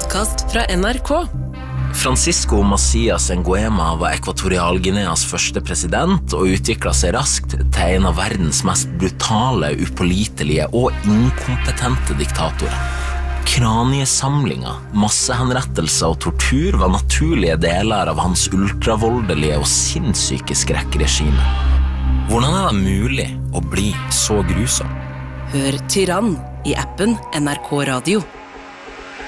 podcast fra NRK. Francisco Macias Nguema var Ekvatorialguineas første president og utviklet seg raskt til en av verdens mest brutale, upålitelige og inkompetente diktatorer. Kraniesamlinger, massehenrettelser og tortur var naturlige deler av hans ultravoldelige og sinnssyke skrekkregime. Hvordan det mulig å bli så grusom? Hør Tyrann i appen NRK Radio.